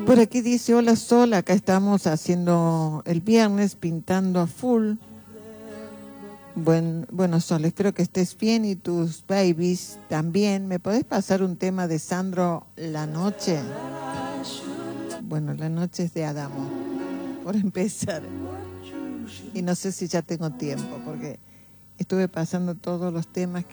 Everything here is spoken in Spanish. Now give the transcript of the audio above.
Por aquí dice, hola Sol, acá estamos haciendo el viernes, pintando a full. Bueno, Sol, espero que estés bien y tus babies también. ¿Me podés pasar un tema de Sandro, La Noche? Bueno, La Noche es de Adamo, por empezar. Y no sé si ya tengo tiempo, porque estuve pasando todos los temas